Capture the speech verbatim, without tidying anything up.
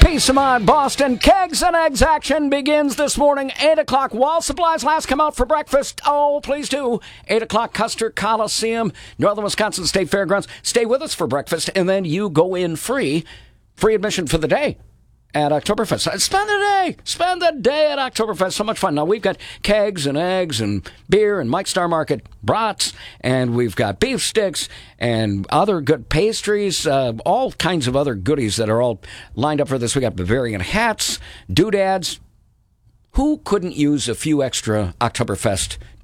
Peace of Mind, Boston. Kegs and Eggs action begins this morning, eight o'clock. While supplies last, come out for breakfast. Oh, please do. eight o'clock, Custer Coliseum, Northern Wisconsin State Fairgrounds. Stay with us for breakfast, and then you go in free. Free admission for the day at Oktoberfest. Spend the day. Spend the day at Oktoberfest. So much fun. Now, we've got kegs and eggs and beer and Mike Star Market brats, and we've got beef sticks and other good pastries, uh, all kinds of other goodies that are all lined up for this. We got Bavarian hats, doodads. Who couldn't use a few extra Oktoberfest